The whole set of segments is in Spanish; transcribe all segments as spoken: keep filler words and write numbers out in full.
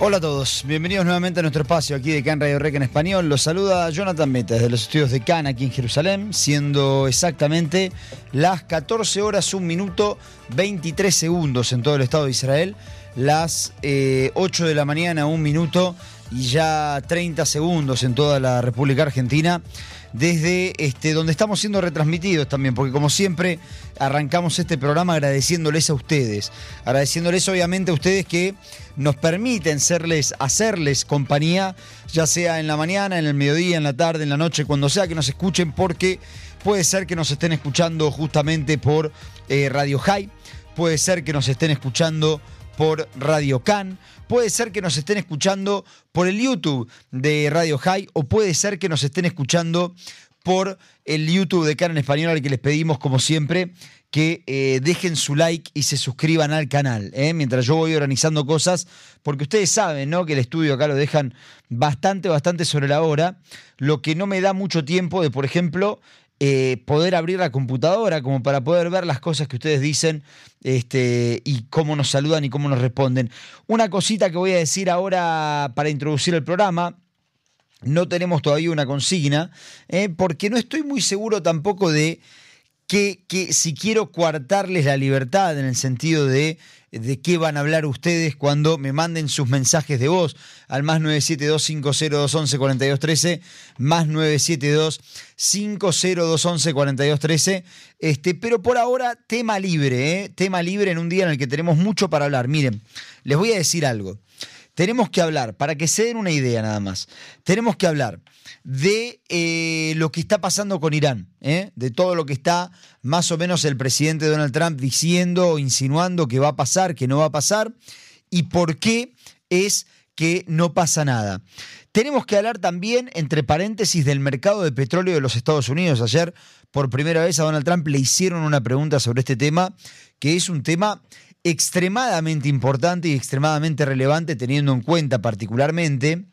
Hola a todos, bienvenidos nuevamente a nuestro espacio aquí de CAN Radio Rec en español. Los saluda Jonathan Meta desde los estudios de CAN aquí en Jerusalén, siendo exactamente las catorce horas, un minuto, veintitrés segundos en todo el Estado de Israel, las eh, ocho de la mañana, un minuto y ya treinta segundos en toda la República Argentina, desde este, donde estamos siendo retransmitidos también, porque como siempre arrancamos este programa agradeciéndoles a ustedes, agradeciéndoles obviamente a ustedes que nos permiten serles, hacerles compañía, ya sea en la mañana, en el mediodía, en la tarde, en la noche, cuando sea que nos escuchen, porque puede ser que nos estén escuchando justamente por eh, Radio High, puede ser que nos estén escuchando por Radio CAN, puede ser que nos estén escuchando por el YouTube de Radio High o puede ser que nos estén escuchando por el YouTube de CAN en español, al que les pedimos como siempre que eh, dejen su like y se suscriban al canal, ¿eh? Mientras yo voy organizando cosas, porque ustedes saben, ¿no?, que el estudio acá lo dejan bastante, bastante sobre la hora, lo que no me da mucho tiempo de, por ejemplo, Eh, poder abrir la computadora como para poder ver las cosas que ustedes dicen este, y cómo nos saludan y cómo nos responden. Una cosita que voy a decir ahora para introducir el programa: no tenemos todavía una consigna, eh, porque no estoy muy seguro tampoco de que, que si quiero coartarles la libertad en el sentido de de qué van a hablar ustedes cuando me manden sus mensajes de voz al más nueve siete dos, cinco cero dos, once, cuarenta y dos, trece, más nueve siete dos, cinco cero dos, once, cuarenta y dos, trece, este, pero por ahora tema libre, ¿eh? tema libre en un día en el que tenemos mucho para hablar. Miren, les voy a decir algo. Tenemos que hablar, para que se den una idea nada más, tenemos que hablar de eh, lo que está pasando con Irán, ¿eh? de todo lo que está más o menos el presidente Donald Trump diciendo o insinuando que va a pasar, que no va a pasar, y por qué es que no pasa nada. Tenemos que hablar también, entre paréntesis, del mercado de petróleo de los Estados Unidos. Ayer, por primera vez, a Donald Trump le hicieron una pregunta sobre este tema, que es un tema extremadamente importante y extremadamente relevante, teniendo en cuenta particularmente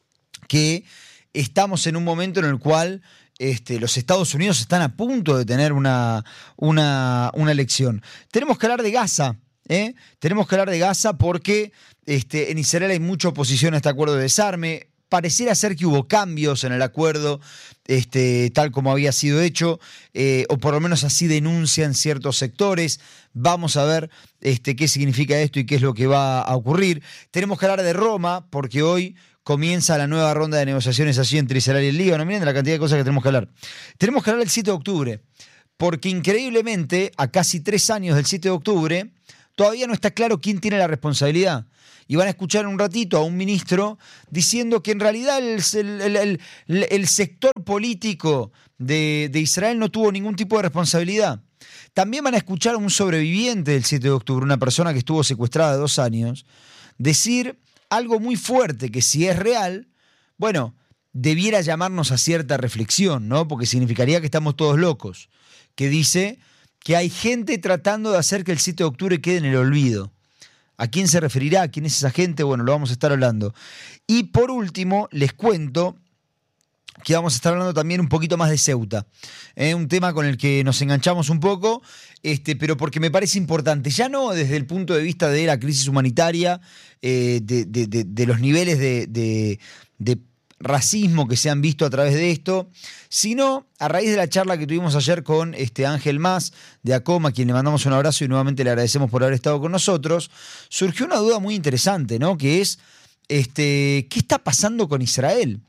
que estamos en un momento en el cual este, los Estados Unidos están a punto de tener una, una, una elección. Tenemos que hablar de Gaza, ¿eh? Tenemos que hablar de Gaza porque este, en Israel hay mucha oposición a este acuerdo de desarme. Pareciera ser que hubo cambios en el acuerdo, este, tal como había sido hecho, eh, o por lo menos así denuncian ciertos sectores. Vamos a ver este, qué significa esto y qué es lo que va a ocurrir. Tenemos que hablar de Roma, porque hoy comienza la nueva ronda de negociaciones allí entre Israel y el Líbano. Miren la cantidad de cosas que tenemos que hablar. Tenemos que hablar del siete de octubre, porque increíblemente, a casi tres años del siete de octubre, todavía no está claro quién tiene la responsabilidad. Y van a escuchar en un ratito a un ministro diciendo que en realidad el, el, el, el sector político de, de Israel no tuvo ningún tipo de responsabilidad. También van a escuchar a un sobreviviente del siete de octubre, una persona que estuvo secuestrada dos años, decir algo muy fuerte que, si es real, bueno, debiera llamarnos a cierta reflexión, ¿no? Porque significaría que estamos todos locos. Que dice que hay gente tratando de hacer que el siete de octubre quede en el olvido. ¿A quién se referirá? ¿Quién es esa gente? Bueno, lo vamos a estar hablando. Y por último, les cuento que vamos a estar hablando también un poquito más de Ceuta. ¿eh? Un tema con el que nos enganchamos un poco, este, pero porque me parece importante. Ya no desde el punto de vista de la crisis humanitaria, eh, de, de, de, de los niveles de, de, de racismo que se han visto a través de esto, sino a raíz de la charla que tuvimos ayer con este Ángel Mas de Acoma, a quien le mandamos un abrazo y nuevamente le agradecemos por haber estado con nosotros. Surgió una duda muy interesante, ¿no? Que es, este, ¿qué está pasando con Israel?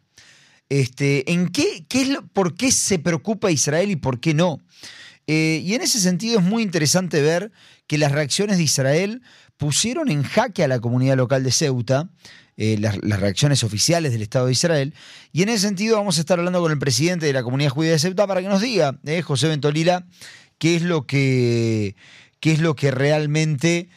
Este, ¿en qué, qué es lo, ¿Por qué se preocupa Israel y por qué no? Eh, y en ese sentido es muy interesante ver que las reacciones de Israel pusieron en jaque a la comunidad local de Ceuta, eh, las, las reacciones oficiales del Estado de Israel, y en ese sentido vamos a estar hablando con el presidente de la comunidad judía de Ceuta para que nos diga, eh, José Ventolila, qué es lo que, qué es lo que realmente...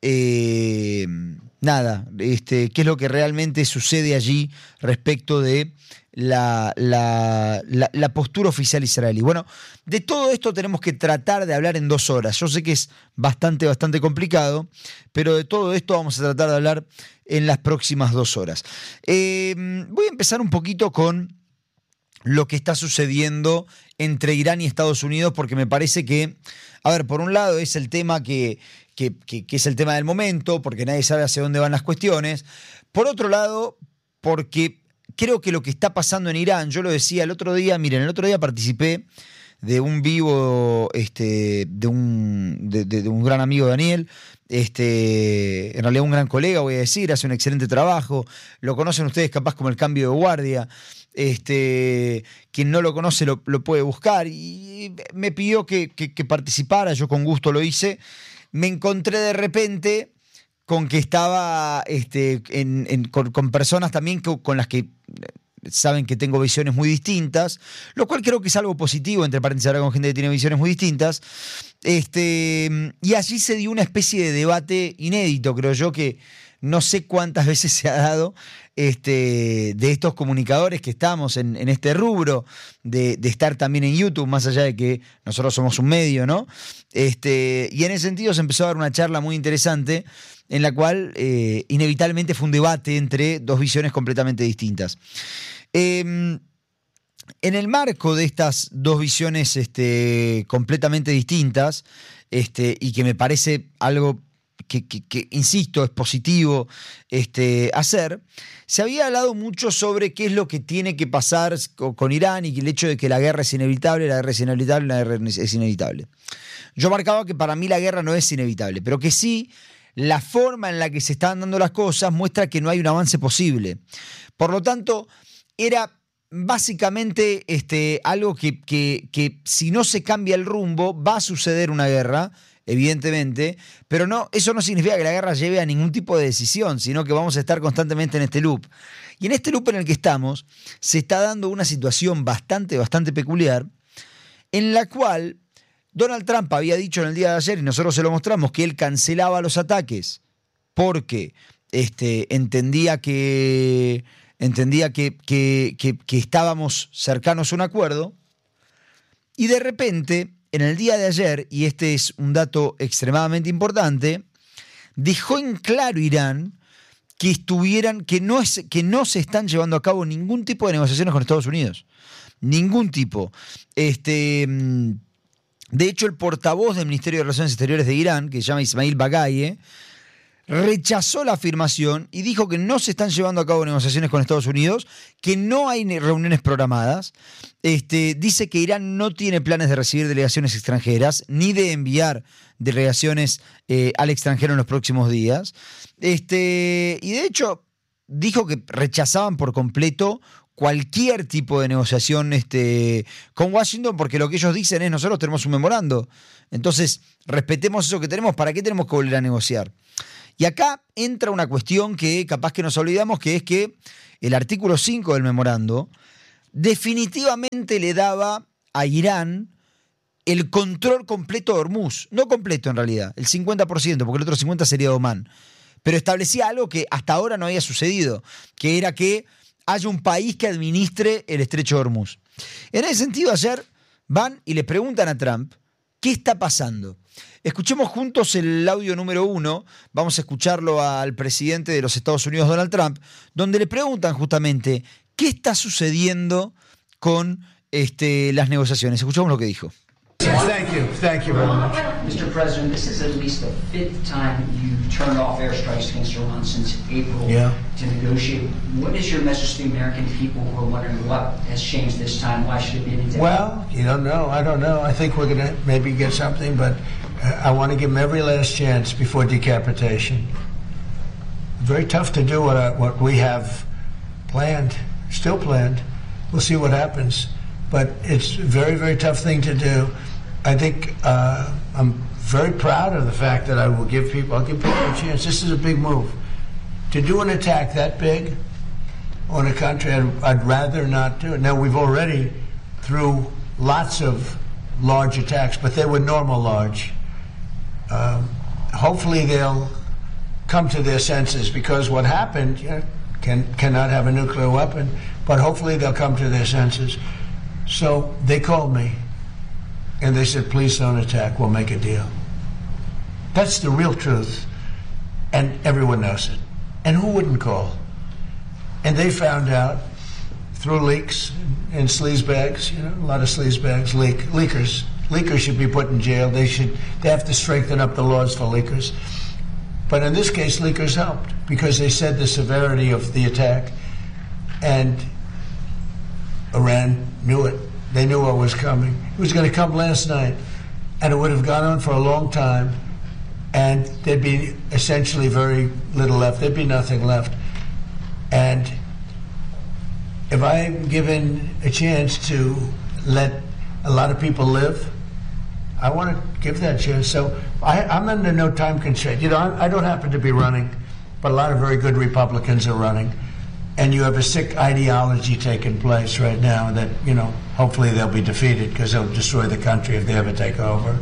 Eh, nada, este, qué es lo que realmente sucede allí respecto de la, la, la, la postura oficial israelí. Bueno, de todo esto tenemos que tratar de hablar en dos horas. Yo sé que es bastante, bastante complicado, pero de todo esto vamos a tratar de hablar en las próximas dos horas. Eh, voy a empezar un poquito con lo que está sucediendo entre Irán y Estados Unidos, porque me parece que, a ver, por un lado es el tema que, que, que, que es el tema del momento, porque nadie sabe hacia dónde van las cuestiones. Por otro lado, porque creo que lo que está pasando en Irán, yo lo decía el otro día, miren, el otro día participé de un vivo este, de, un, de, de, de un gran amigo, Daniel, este, en realidad un gran colega, voy a decir, hace un excelente trabajo, lo conocen ustedes capaz como El Cambio de Guardia, este, quien no lo conoce lo, lo puede buscar, y me pidió que, que, que participara, yo con gusto lo hice. Me encontré de repente con que estaba este, en, en, con, con personas también que, con las que saben que tengo visiones muy distintas, lo cual creo que es algo positivo, entre paréntesis, ahora con gente que tiene visiones muy distintas. Este, y allí se dio una especie de debate inédito, creo yo, que no sé cuántas veces se ha dado este, de estos comunicadores que estamos en, en este rubro, de, de estar también en YouTube, más allá de que nosotros somos un medio, ¿no? Este, y en ese sentido se empezó a dar una charla muy interesante, en la cual eh, inevitablemente fue un debate entre dos visiones completamente distintas. Eh, en el marco de estas dos visiones este, completamente distintas, este, y que me parece algo que, que, que insisto, es positivo este, hacer, se había hablado mucho sobre qué es lo que tiene que pasar con, con Irán y el hecho de que la guerra es inevitable, la guerra es inevitable, la guerra es inevitable. Yo marcaba que para mí la guerra no es inevitable, pero que sí la forma en la que se están dando las cosas muestra que no hay un avance posible. Por lo tanto, era básicamente este, algo que, que, que si no se cambia el rumbo va a suceder una guerra, evidentemente, pero no, eso no significa que la guerra lleve a ningún tipo de decisión, sino que vamos a estar constantemente en este loop. Y en este loop en el que estamos se está dando una situación bastante, bastante peculiar, en la cual Donald Trump había dicho en el día de ayer, y nosotros se lo mostramos, que él cancelaba los ataques porque este, entendía que, entendía que, que, que, que estábamos cercanos a un acuerdo. Y de repente, en el día de ayer, y este es un dato extremadamente importante, dejó en claro Irán que estuvieran, que no, es, que no se están llevando a cabo ningún tipo de negociaciones con Estados Unidos. Ningún tipo. Este... De hecho, el portavoz del Ministerio de Relaciones Exteriores de Irán, que se llama Ismail Bagaye, rechazó la afirmación y dijo que no se están llevando a cabo negociaciones con Estados Unidos, que no hay reuniones programadas. Este, dice que Irán no tiene planes de recibir delegaciones extranjeras ni de enviar delegaciones eh, al extranjero en los próximos días. Este, y de hecho, dijo que rechazaban por completo cualquier tipo de negociación este, con Washington, porque lo que ellos dicen es: nosotros tenemos un memorando, entonces respetemos eso que tenemos, ¿para qué tenemos que volver a negociar? Y acá entra una cuestión que capaz que nos olvidamos, que es que el artículo cinco del memorando definitivamente le daba a Irán el control completo de Hormuz, no completo en realidad, el cincuenta por ciento, porque el otro cincuenta por ciento sería de Omán, pero establecía algo que hasta ahora no había sucedido, que era que haya un país que administre el estrecho de Hormuz. En ese sentido, ayer van y le preguntan a Trump qué está pasando. Escuchemos juntos el audio número uno, vamos a escucharlo al presidente de los Estados Unidos, Donald Trump, donde le preguntan justamente qué está sucediendo con este, las negociaciones. Escuchemos lo que dijo. Thank you. Thank you very much. Mister President, this is at least the fifth time you've turned off airstrikes against Iran since April yeah. to negotiate. What is your message to the American people who are wondering what has changed this time? Why should it be any different? Well, you don't know. I don't know. I think we're going to maybe get something, but I want to give them every last chance before decapitation. Very tough to do what, I, what we have planned, still planned. We'll see what happens. But it's a very, very tough thing to do. I think uh, I'm very proud of the fact that I will give people, I'll give people a chance. This is a big move. To do an attack that big on a country, I'd, I'd rather not do it. Now, we've already, through lots of large attacks, but they were normal large. Um, hopefully they'll come to their senses, because what happened, you know, can, cannot have a nuclear weapon, but hopefully they'll come to their senses. So they called me, and they said, please don't attack, we'll make a deal. That's the real truth, and everyone knows it. And who wouldn't call? And they found out through leaks and sleazebags, you know, a lot of sleazebags, leak, leakers, leakers should be put in jail. They should they have to strengthen up the laws for leakers. But in this case, leakers helped because they said the severity of the attack, and Iran knew it. They knew what was coming. It was going to come last night, and it would have gone on for a long time, and there'd be essentially very little left. There'd be nothing left. And if I'm given a chance to let a lot of people live, I want to give that chance. So I, I'm under no time constraint. You know, I, I don't happen to be running, but a lot of very good Republicans are running. And you have a sick ideology taking place right now that, you know, hopefully they'll be defeated because they'll destroy the country if they ever take over.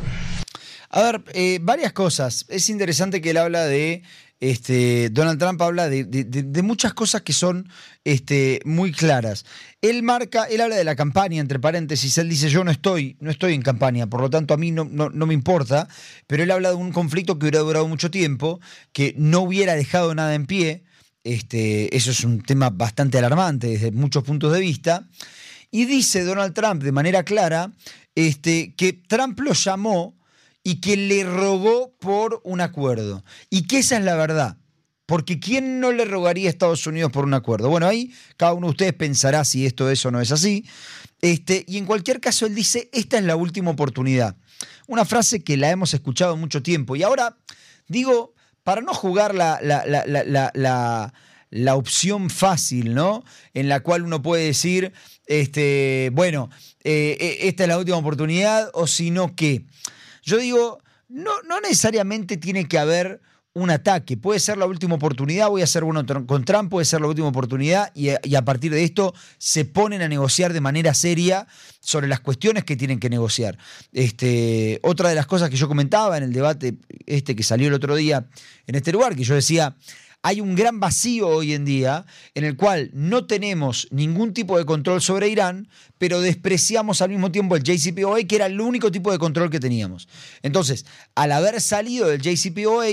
A ver, eh, varias cosas. Es interesante que él habla de, este, Donald Trump habla de, de, de, de muchas cosas que son este, muy claras. Él marca, él habla de la campaña, entre paréntesis, él dice, yo no estoy, no estoy en campaña, por lo tanto a mí no, no, no me importa, pero él habla de un conflicto que hubiera durado mucho tiempo, que no hubiera dejado nada en pie. Este, eso es un tema bastante alarmante desde muchos puntos de vista. Y dice Donald Trump de manera clara este, que Trump lo llamó y que le rogó por un acuerdo. Y que esa es la verdad. Porque ¿quién no le rogaría a Estados Unidos por un acuerdo? Bueno, ahí cada uno de ustedes pensará si esto es o no es así. Este, y en cualquier caso él dice, esta es la última oportunidad. Una frase que la hemos escuchado mucho tiempo. Y ahora digo, para no jugar la, la, la, la, la, la, la opción fácil, ¿no? En la cual uno puede decir, este, bueno, eh, esta es la última oportunidad, o si no, ¿qué? Yo digo, no, no necesariamente tiene que haber un ataque. Puede ser la última oportunidad, voy a ser bueno con Trump, puede ser la última oportunidad y, y a partir de esto se ponen a negociar de manera seria sobre las cuestiones que tienen que negociar. Este, otra de las cosas que yo comentaba en el debate este que salió el otro día en este lugar, que yo decía, hay un gran vacío hoy en día en el cual no tenemos ningún tipo de control sobre Irán, pero despreciamos al mismo tiempo el J C P O A, que era el único tipo de control que teníamos. Entonces, al haber salido del J C P O A,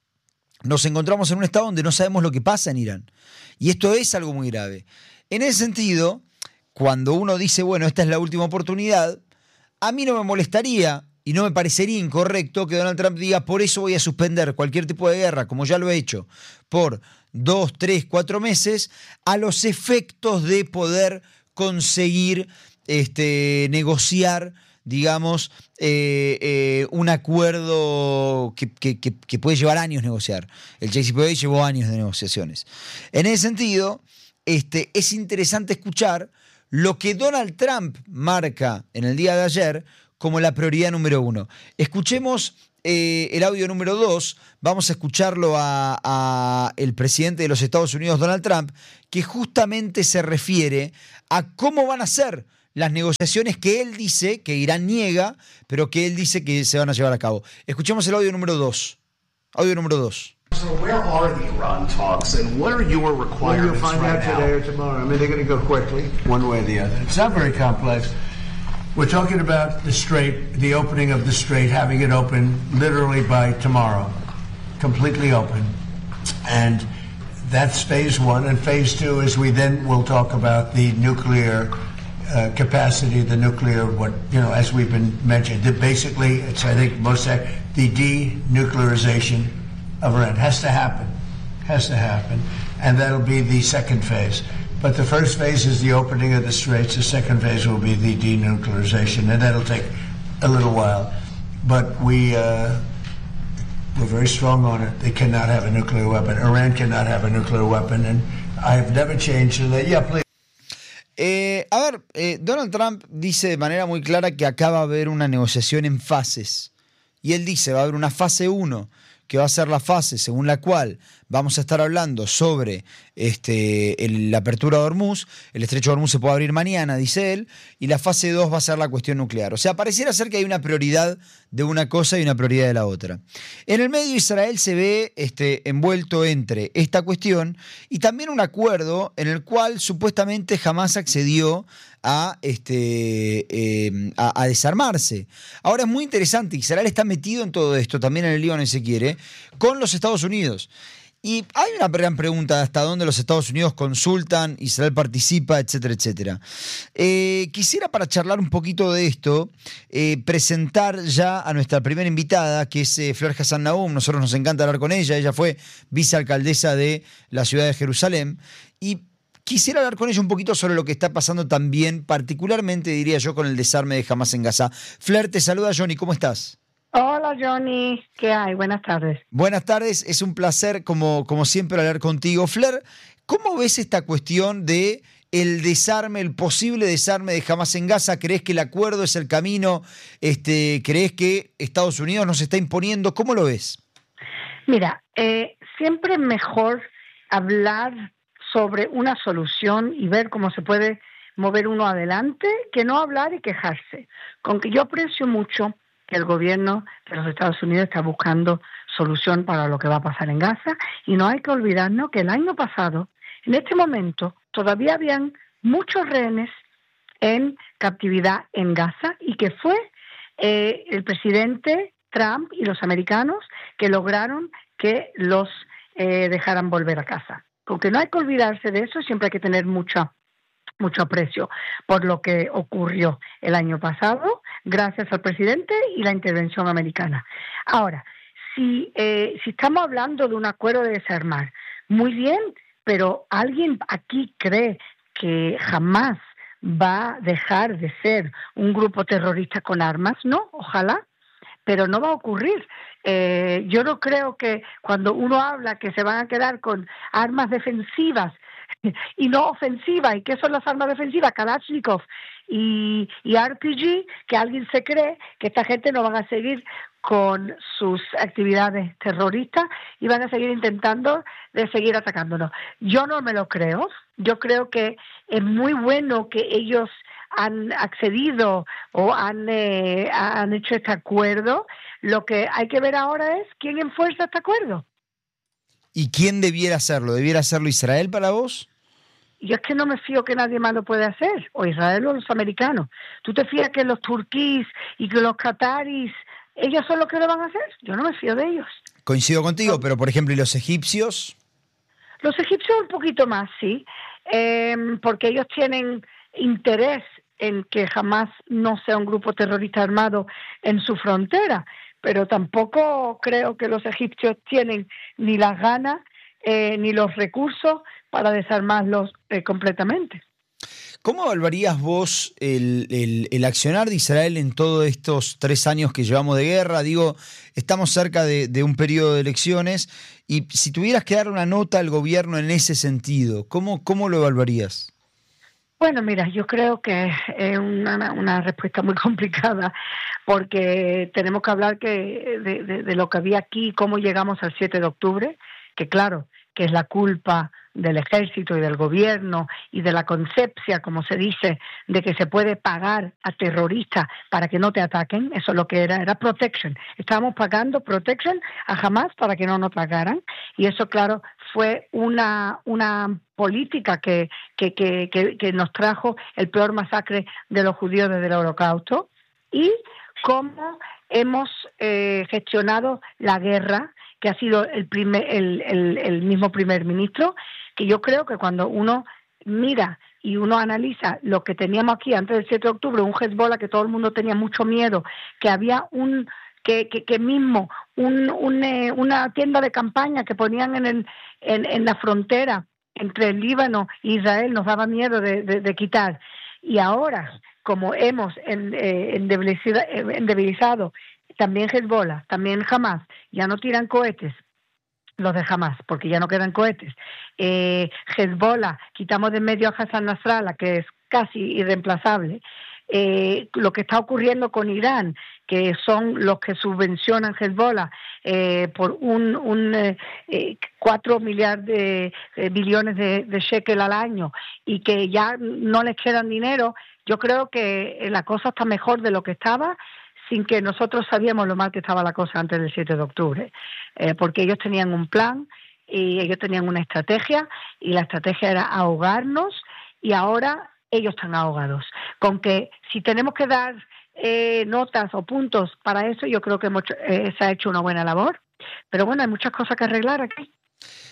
nos encontramos en un estado donde no sabemos lo que pasa en Irán. Y esto es algo muy grave. En ese sentido, cuando uno dice, bueno, esta es la última oportunidad, a mí no me molestaría y no me parecería incorrecto que Donald Trump diga, por eso voy a suspender cualquier tipo de guerra, como ya lo he hecho, por dos, tres, cuatro meses, a los efectos de poder conseguir este, negociar, digamos, eh, eh, un acuerdo que, que, que, que puede llevar años negociar. El J C P O A llevó años de negociaciones. En ese sentido, este, es interesante escuchar lo que Donald Trump marca en el día de ayer como la prioridad número uno. Escuchemos eh, el audio número dos. Vamos a escucharlo a, a el presidente de los Estados Unidos, Donald Trump, que justamente se refiere a cómo van a ser las negociaciones que él dice, que Irán niega, pero que él dice que se van a llevar a cabo. Escuchemos el audio número dos. Audio número dos. So where are the Iran talks and what are your Well, requirements you'll find right out now? today or tomorrow. I mean, they're going to go quickly, one way or the other. It's not very complex. We're talking about the Strait, the opening of the Strait, having it open literally by tomorrow, completely open. And that's phase one. And phase two is we then will talk about the nuclear uh, capacity, the nuclear, what, you know, as we've been mentioned. That basically, it's, I think, most, the denuclearization of Iran has to happen, has to happen. And that'll be the second phase. But the first phase is the opening of the straits. The second phase will be the denuclearization, and that'll take a little while. But we, uh, we're very strong on it. They cannot have a nuclear weapon. Iran cannot have a nuclear weapon, and I have never changed to that. Yeah, please. Eh, a ver, eh, Donald Trump dice de manera muy clara que acá va a haber una negociación en fases. Y él dice, va a haber una fase uno, que va a ser la fase según la cual vamos a estar hablando sobre este, el, la apertura de Hormuz. El estrecho de Hormuz se puede abrir mañana, dice él, y la fase dos va a ser la cuestión nuclear. O sea, pareciera ser que hay una prioridad de una cosa y una prioridad de la otra. En el medio, Israel se ve este, envuelto entre esta cuestión y también un acuerdo en el cual supuestamente jamás accedió a, este, eh, a, a desarmarse. Ahora es muy interesante, Israel está metido en todo esto, también en el Líbano si se quiere, con los Estados Unidos. Y hay una gran pregunta de hasta dónde los Estados Unidos consultan, Israel participa, etcétera, etcétera. Eh, quisiera, para charlar un poquito de esto, eh, presentar ya a nuestra primera invitada, que es eh, Flor Hassan Naum. Nosotros nos encanta hablar con ella. Ella fue vicealcaldesa de la ciudad de Jerusalén. Y quisiera hablar con ella un poquito sobre lo que está pasando también, particularmente, diría yo, con el desarme de Hamás en Gaza. Flor, te saluda Johnny, ¿cómo estás? Hola Johnny, ¿qué hay? Buenas tardes. Buenas tardes, es un placer como, como siempre hablar contigo. Flor, ¿cómo ves esta cuestión de el desarme, el posible desarme de Hamás en Gaza? ¿Crees que el acuerdo es el camino? Este, ¿Crees que Estados Unidos nos está imponiendo? ¿Cómo lo ves? Mira, eh, siempre es mejor hablar sobre una solución y ver cómo se puede mover uno adelante que no hablar y quejarse. Con que yo aprecio mucho que el gobierno de los Estados Unidos está buscando solución para lo que va a pasar en Gaza, y no hay que olvidarnos que el año pasado, en este momento, todavía habían muchos rehenes en captividad en Gaza, y que fue eh, el presidente Trump y los americanos que lograron que los eh, dejaran volver a casa. Porque no hay que olvidarse de eso, siempre hay que tener mucha mucho aprecio por lo que ocurrió el año pasado, gracias al presidente y la intervención americana. Ahora, si, eh, si estamos hablando de un acuerdo de desarmar, muy bien, pero ¿alguien aquí cree que jamás va a dejar de ser un grupo terrorista con armas? No, ojalá, pero no va a ocurrir. Eh, yo no creo que cuando uno habla que se van a quedar con armas defensivas y no ofensiva. ¿Y qué son las armas defensivas? Kalashnikov y, y R P G, que alguien se cree que esta gente no van a seguir con sus actividades terroristas y van a seguir intentando de seguir atacándonos. Yo no me lo creo. Yo creo que es muy bueno que ellos han accedido o han, eh, han hecho este acuerdo. Lo que hay que ver ahora es quién enfuerza este acuerdo. ¿Y quién debiera hacerlo? ¿Debiera hacerlo Israel para vos? Yo es que no me fío que nadie más lo puede hacer, o Israel o los americanos. ¿Tú te fías que los turquís y que los cataris, ellos son los que lo van a hacer? Yo no me fío de ellos. Coincido contigo, pero por ejemplo, ¿y los egipcios? Los egipcios un poquito más, sí, eh, porque ellos tienen interés en que jamás no sea un grupo terrorista armado en su frontera, pero tampoco creo que los egipcios tienen ni las ganas eh, ni los recursos para desarmarlos eh, completamente. ¿Cómo evaluarías vos el, el, el accionar de Israel en todos estos tres años que llevamos de guerra? Digo, estamos cerca de, de un periodo de elecciones, y si tuvieras que dar una nota al gobierno en ese sentido, ¿cómo, cómo lo evaluarías? Bueno, mira, yo creo que es una, una respuesta muy complicada, porque tenemos que hablar que de, de, de lo que había aquí, cómo llegamos al siete de octubre, que claro, que es la culpa del ejército y del gobierno y de la concepción, como se dice, de que se puede pagar a terroristas para que no te ataquen. Eso es lo que era, era protection. Estábamos pagando protection a Hamás para que no nos atacaran, y eso, claro, fue una, una política que, que, que, que, que nos trajo el peor masacre de los judíos desde el Holocausto, y cómo hemos eh, gestionado la guerra, que ha sido el, primer, el, el, el mismo primer ministro, que yo creo que cuando uno mira y uno analiza lo que teníamos aquí antes del siete de octubre, un Hezbollah que todo el mundo tenía mucho miedo, que había un que, que, que mismo un, un, eh, una tienda de campaña que ponían en, el, en, en la frontera entre el Líbano e Israel, nos daba miedo de, de, de quitar. Y ahora, como hemos en, eh, endebilizado, endebilizado también Hezbollah, también Hamás, ya no tiran cohetes, los de Hamás, porque ya no quedan cohetes. Eh, Hezbollah, quitamos de medio a Hassan Nasrallah, que es casi irreemplazable. Eh, lo que está ocurriendo con Irán, que son los que subvencionan Hezbollah eh, por un, un eh, cuatro millardos de eh, billones de, de shekel al año, y que ya no les quedan dinero. Yo creo que la cosa está mejor de lo que estaba, sin que nosotros sabíamos lo mal que estaba la cosa antes del siete de octubre, eh, porque ellos tenían un plan y ellos tenían una estrategia, y la estrategia era ahogarnos, y ahora ellos están ahogados. Con que si tenemos que dar eh, notas o puntos para eso, yo creo que hemos, eh, se ha hecho una buena labor, pero bueno, hay muchas cosas que arreglar aquí.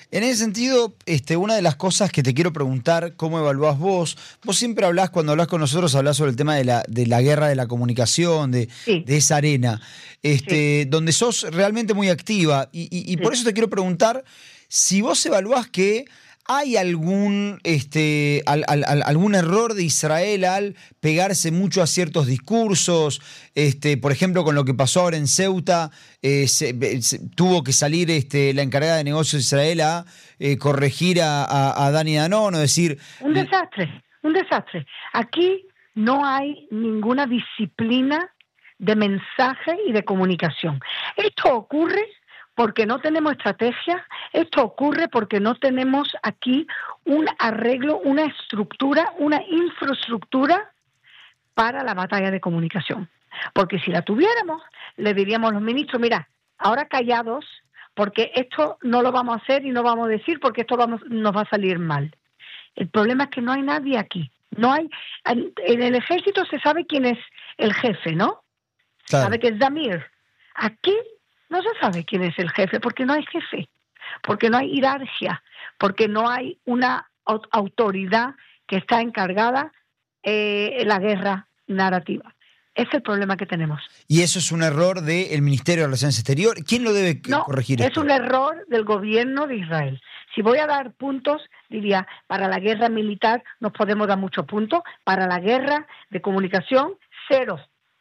En ese sentido, este, una de las cosas que te quiero preguntar, ¿cómo evaluás vos? Vos siempre hablás, cuando hablás con nosotros, hablás sobre el tema de la, de la guerra de la comunicación, de, Sí. de esa arena, este, sí. donde sos realmente muy activa. Y, y, y sí. por eso te quiero preguntar si vos evaluás que ¿hay algún, este, al, al, al, algún error de Israel al pegarse mucho a ciertos discursos? Este, por ejemplo, con lo que pasó ahora en Ceuta, eh, se, se, tuvo que salir este, la encargada de negocios de Israel a eh, corregir a, a, a Dani Danone, es decir... Un desastre, un desastre. Aquí no hay ninguna disciplina de mensaje y de comunicación. Esto ocurre porque no tenemos estrategia, esto ocurre porque no tenemos aquí un arreglo, una estructura, una infraestructura para la batalla de comunicación. Porque si la tuviéramos, le diríamos a los ministros, mira, ahora callados, porque esto no lo vamos a hacer y no vamos a decir porque esto vamos, nos va a salir mal. El problema es que no hay nadie aquí. No hay, en, en el ejército se sabe quién es el jefe, ¿no? Claro. Sabe que es Damir. Aquí no se sabe quién es el jefe, porque no hay jefe, porque no hay jerarquía, porque no hay una autoridad que está encargada eh, en la guerra narrativa. Ese es el problema que tenemos. ¿Y eso es un error del Ministerio de Relaciones Exteriores? ¿Quién lo debe no, corregir? Es esto? un error del gobierno de Israel. Si voy a dar puntos, diría, para la guerra militar nos podemos dar muchos puntos, para la guerra de comunicación, cero.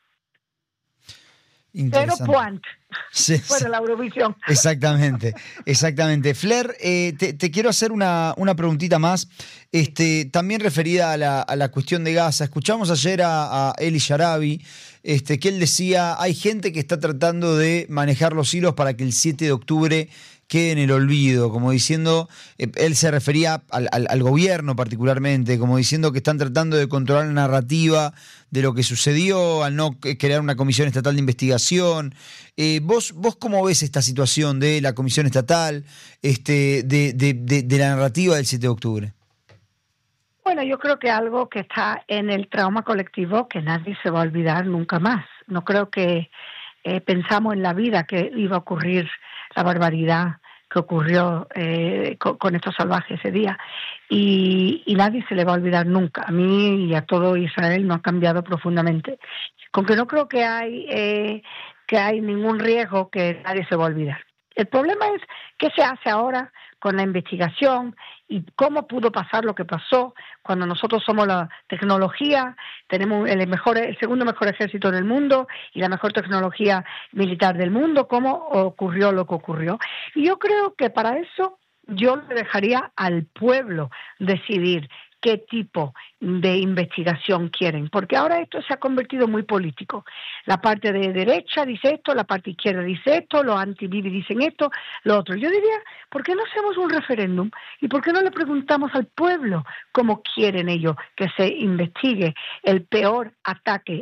Cero point. Sí, fuera sí. la Eurovisión. Exactamente, exactamente. Fler, eh, te, te quiero hacer una, una preguntita más, este, también referida a la, a la cuestión de Gaza. Escuchamos ayer a, a Eli Sharabi, este, que él decía, hay gente que está tratando de manejar los hilos para que el siete de octubre quede en el olvido, como diciendo, eh, él se refería al, al, al gobierno particularmente, como diciendo que están tratando de controlar la narrativa de lo que sucedió, al no crear una comisión estatal de investigación. Eh, ¿vos, ¿Vos cómo ves esta situación de la comisión estatal, este, de, de, de, de la narrativa del siete de octubre? Bueno, yo creo que algo que está en el trauma colectivo que nadie se va a olvidar nunca más. No creo que eh, pensamos en la vida que iba a ocurrir la barbaridad que ocurrió eh, con, con estos salvajes ese día. Y, y nadie se le va a olvidar nunca. A mí y a todo Israel no ha cambiado profundamente. Con que no creo que hay, eh, que hay ningún riesgo que nadie se va a olvidar. El problema es qué se hace ahora con la investigación y cómo pudo pasar lo que pasó cuando nosotros somos la tecnología, tenemos el mejor, el segundo mejor ejército del mundo y la mejor tecnología militar del mundo, cómo ocurrió lo que ocurrió. Y yo creo que para eso yo le dejaría al pueblo decidir qué tipo de investigación quieren, porque ahora esto se ha convertido muy político. La parte de derecha dice esto, la parte izquierda dice esto, los anti-Bibi dicen esto, lo otro. Yo diría, ¿por qué no hacemos un referéndum? ¿Y por qué no le preguntamos al pueblo cómo quieren ellos que se investigue el peor ataque